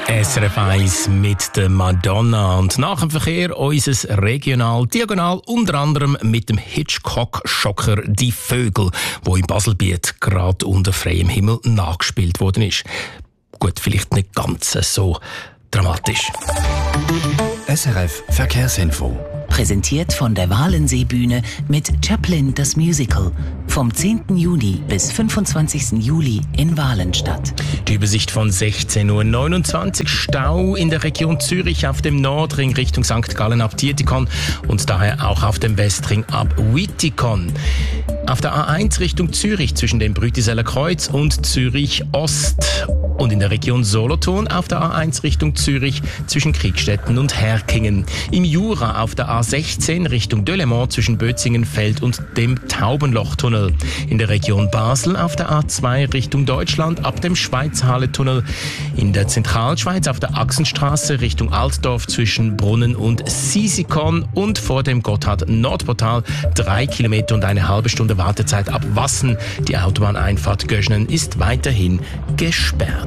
SRF 1 mit der Madonna und nach dem Verkehr unser Regional-Diagonal, unter anderem mit dem Hitchcock-Schocker «Die Vögel», wo im Baselbiet gerade unter freiem Himmel nachgespielt worden ist. Gut, vielleicht nicht ganz so dramatisch. SRF Verkehrsinfo. Präsentiert von der Walenseebühne mit Chaplin das Musical. Vom 10. Juni bis 25. Juli in Walenstadt. Die Übersicht von 16.29 Uhr. Stau in der Region Zürich auf dem Nordring Richtung St. Gallen ab Dietikon und daher auch auf dem Westring ab Wittikon. Auf der A1 Richtung Zürich zwischen dem Brütiseller Kreuz und Zürich Ost. Und in der Region Solothurn auf der A1 Richtung Zürich zwischen Kriegstetten und Herkingen. Im Jura auf der A16 Richtung Delémont zwischen Bötzingenfeld und dem Taubenlochtunnel. In der Region Basel auf der A2 Richtung Deutschland ab dem Schweizerhalle-Tunnel. In der Zentralschweiz auf der Achsenstraße Richtung Altdorf zwischen Brunnen und Sisikon und vor dem Gotthard-Nordportal 3 Kilometer und eine halbe Stunde Wartezeit ab Wassen. Die Autobahneinfahrt Göschnen ist weiterhin gesperrt.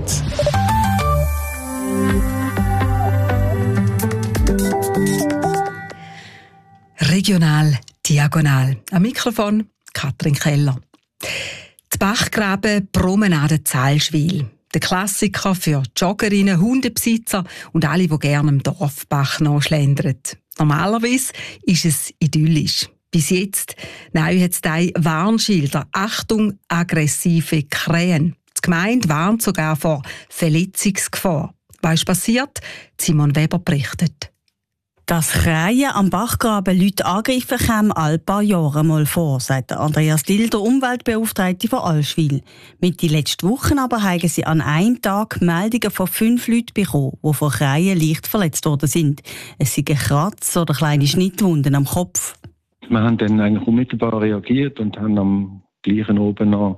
Regional Diagonal. Am Mikrofon Katrin Keller. Die Bachgraben Promenade Zalschwil. Der Klassiker für Joggerinnen, Hundebesitzer und alle, die gerne am Dorfbach nachschlendern. Normalerweise ist es idyllisch. Bis jetzt neu hat es Warnschilder. Achtung, aggressive Krähen. Die Gemeinde warnt sogar vor Verletzungsgefahr. Was ist passiert? Simon Weber berichtet. Dass Krähen am Bachgraben Leute angreifen, kommen alle paar Jahre mal vor, sagt Andreas Dill, der Umweltbeauftragte von Allschwil. Mitte letzten Wochen aber haben sie an einem Tag Meldungen von 5 Leuten bekommen, die von Krähen leicht verletzt worden sind. Es sind Kratz oder kleine Schnittwunden am Kopf. Wir haben dann eigentlich unmittelbar reagiert und haben am gleichen oben noch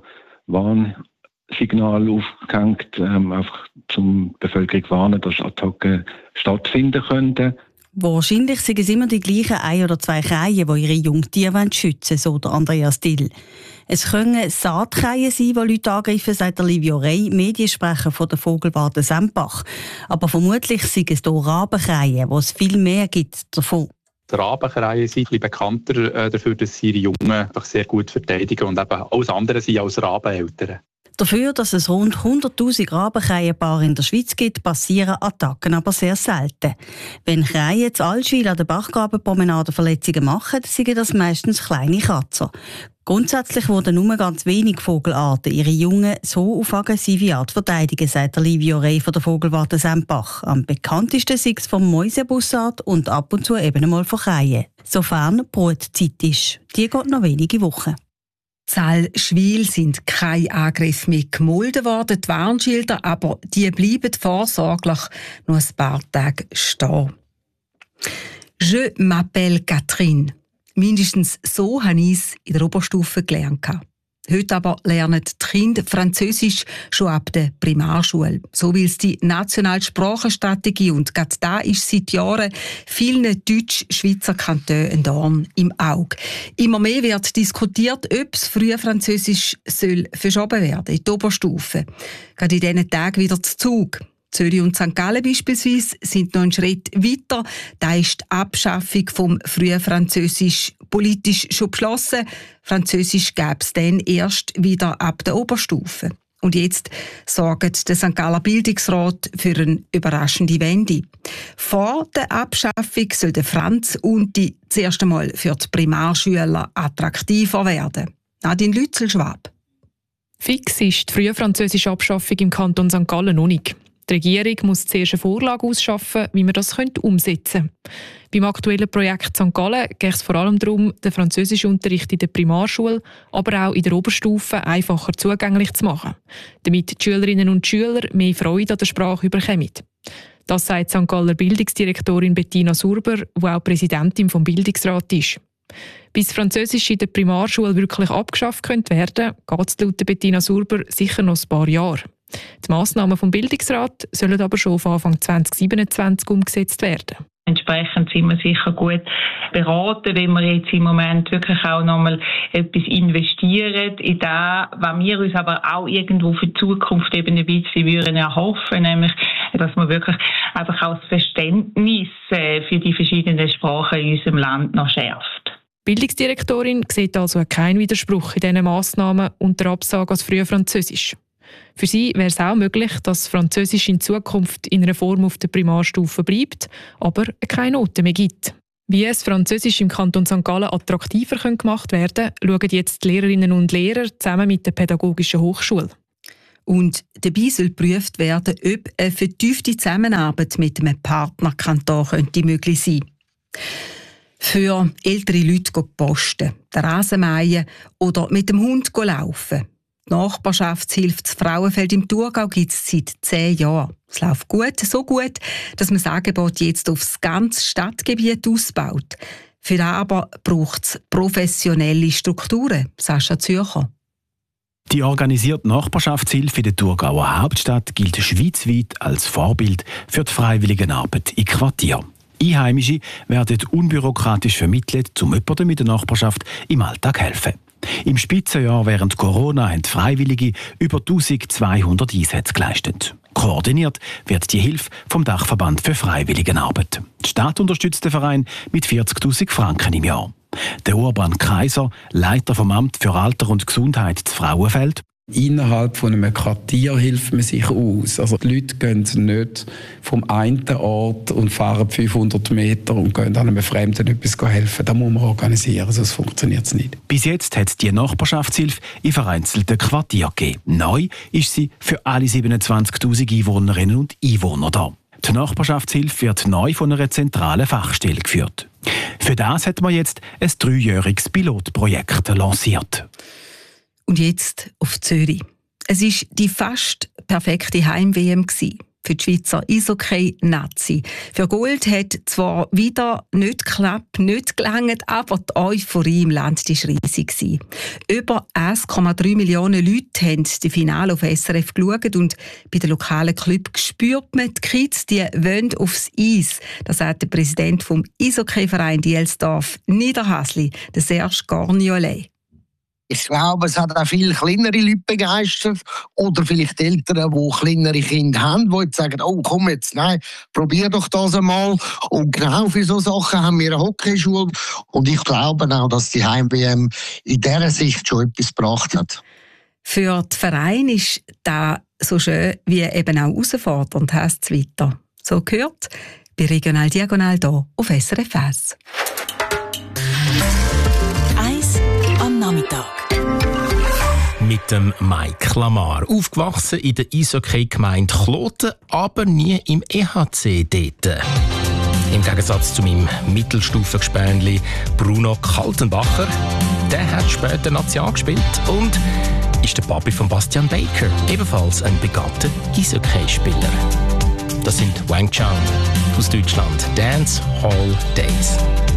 Warnsignal aufgehängt, einfach zum Bevölkerung warnen, dass Attacken stattfinden könnten. Wahrscheinlich sind es immer die gleichen 1 oder 2 Krähen, die ihre Jungtiere schützen wollen, so der Andreas Dill. Es können Saatkrähen sein, die Leute angreifen, sagt Livio Rey, Mediensprecher von der Vogelwarte Sempach. Aber vermutlich sind es hier Rabenkrähen, wo es viel mehr gibt davon. Die Rabenkrähen sind bekannter dafür, dass sie ihre Jungen einfach sehr gut verteidigen und eben alles andere sind als Rabeneltern. Dafür, dass es rund 100'000 Rabenkrähenpaare in der Schweiz gibt, passieren Attacken aber sehr selten. Wenn Krähen zu Allschwil an der Bachgrabenpromenade Verletzungen machen, sind das meistens kleine Kratzer. Grundsätzlich wurden nur ganz wenig Vogelarten ihre Jungen so auf aggressive Art verteidigen, sagt Livio Rey von der Vogelwarte Sempach. Am bekanntesten sind es vom Mäusebussard und ab und zu eben einmal von Krähen. Sofern Brutzeit ist. Die geht noch wenige Wochen. Zalschwil sind keine Angriffe mehr gemolden worden, die Warnschilder, aber die bleiben vorsorglich noch ein paar Tage stehen. Je m'appelle Catherine. Mindestens so habe ich es in der Oberstufe gelernt. Heute aber lernen die Kinder Französisch schon ab der Primarschule. So will es die nationale Sprachenstrategie und gerade da ist seit Jahren vielen Deutsch-Schweizer Kantonen ein Dorn im Auge. Immer mehr wird diskutiert, ob das Frühfranzösisch verschoben werden in die Oberstufe. Gerade in diesen Tagen wieder zu Zug. Zürich und St. Gallen beispielsweise sind noch einen Schritt weiter. Da ist die Abschaffung vom Frühfranzösisch politisch schon beschlossen. Französisch gäbe es dann erst wieder ab der Oberstufe. Und jetzt sorgt der St. Galler Bildungsrat für eine überraschende Wende. Vor der Abschaffung soll der Franz Unti das erste Mal für die Primarschüler attraktiver werden. Nadine Lützel-Schwab. Fix ist die frühfranzösische Abschaffung im Kanton St. Gallen noch nicht. Die Regierung muss zuerst eine Vorlage ausschaffen, wie man das umsetzen könnte. Beim aktuellen Projekt St. Gallen geht es vor allem darum, den französischen Unterricht in der Primarschule, aber auch in der Oberstufe einfacher zugänglich zu machen, damit die Schülerinnen und Schüler mehr Freude an der Sprache bekommen. Das sagt St. Galler Bildungsdirektorin Bettina Surber, die auch Präsidentin des Bildungsrats ist. Bis Französisch in der Primarschule wirklich abgeschafft werden könnte, geht es laut Bettina Surber sicher noch ein paar Jahre. Die Massnahmen vom Bildungsrat sollen aber schon von Anfang 2027 umgesetzt werden. Entsprechend sind wir sicher gut beraten, wenn wir jetzt im Moment wirklich auch nochmal etwas investieren in das, was wir uns aber auch irgendwo für die Zukunft eben ein bisschen würden erhoffen, nämlich dass man wirklich einfach auch das Verständnis für die verschiedenen Sprachen in unserem Land noch schärft. Die Bildungsdirektorin sieht also keinen Widerspruch in diesen Massnahmen und der Absage als früher Französisch. Für sie wäre es auch möglich, dass Französisch in Zukunft in einer Form auf der Primarstufe bleibt, aber keine Noten mehr gibt. Wie es Französisch im Kanton St. Gallen attraktiver gemacht werden könnte, schauen jetzt die Lehrerinnen und Lehrer zusammen mit der Pädagogischen Hochschule. Und dabei soll geprüft werden, ob eine vertiefte Zusammenarbeit mit einem Partnerkanton könnte möglich sein. Für ältere Leute posten, den Rasenmähen oder mit dem Hund laufen. Die Nachbarschaftshilfe zu Frauenfeld im Thurgau gibt es seit 10 Jahren. Es läuft gut, so gut, dass man das Angebot jetzt aufs ganze Stadtgebiet ausbaut. Für das aber braucht es professionelle Strukturen. Sascha Zürcher. Die organisierte Nachbarschaftshilfe in der Thurgauer Hauptstadt gilt schweizweit als Vorbild für die Freiwilligenarbeit in Quartieren. Einheimische werden unbürokratisch vermittelt, um jemandem in der Nachbarschaft im Alltag helfen. Im Spitzenjahr während Corona haben Freiwillige über 1200 Einsätze geleistet. Koordiniert wird die Hilfe vom Dachverband für Freiwilligenarbeit. Die Stadt unterstützt den Verein mit 40'000 Franken im Jahr. Der Urban Kaiser, Leiter vom Amt für Alter und Gesundheit zu Frauenfeld. Innerhalb von einem Quartier hilft man sich aus. Also die Leute gehen nicht vom einen Ort und fahren 500 Meter und gehen an einem Fremden etwas helfen. Das muss man organisieren, sonst funktioniert es nicht. Bis jetzt hat es die Nachbarschaftshilfe in vereinzelten Quartieren gegeben. Neu ist sie für alle 27'000 Einwohnerinnen und Einwohner da. Die Nachbarschaftshilfe wird neu von einer zentralen Fachstelle geführt. Für das hat man jetzt ein 3-jähriges Pilotprojekt lanciert. Und jetzt auf Zürich. Es war die fast perfekte Heim-WM für die Schweizer Eishockey-Nazi. Für Gold hat zwar wieder nicht geklappt, nicht gelangt, aber die Euphorie im Land war riesig. Über 1,3 Millionen Leute haben das Finale auf SRF geschaut und bei den lokalen Clubs spürt man, die Kids die wollen aufs Eis. Das sagt der Präsident vom Eishockey-Verein Dielsdorf Niederhasli, der Serge Gorniolet. Ich glaube, es hat auch viele kleinere Leute begeistert oder vielleicht Eltern, die kleinere Kinder haben, die jetzt sagen, oh komm jetzt, nein, probier doch das einmal. Und genau für solche Sachen haben wir eine Hockeyschule. Und ich glaube auch, dass die Heim-WM in dieser Sicht schon etwas gebracht hat. Für den Verein ist das so schön wie eben auch herausfordernd, heisst es weiter. So gehört bei Regional Diagonal hier auf SRF 1. Am Nachmittag. Mit dem Mike Lamar. Aufgewachsen in der Eishockey-Gemeinde Kloten, aber nie im EHC dort. Im Gegensatz zu meinem Mittelstufengespännli Bruno Kaltenbacher. Der hat später National gespielt und ist der Papi von Bastian Baker, ebenfalls ein begabter Eishockeyspieler. Das sind Wang Chang aus Deutschland. Dance Hall Days.